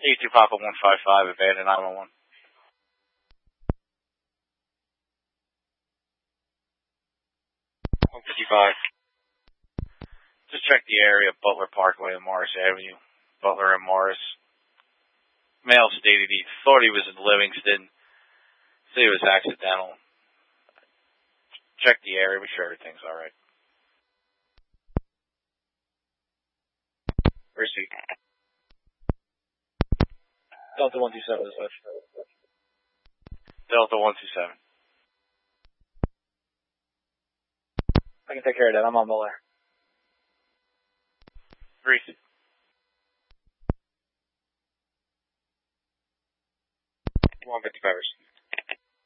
82 Papa 155, abandoned 911. 155. Just check the area, Butler Parkway and Morris Avenue. Butler and Morris. Male stated he thought he was in Livingston. Said it was accidental. Check the area, make sure everything's alright. Receipt. Delta 127 is such. Delta 127. I can take care of that. I'm on Muller. Receipt. 155ers.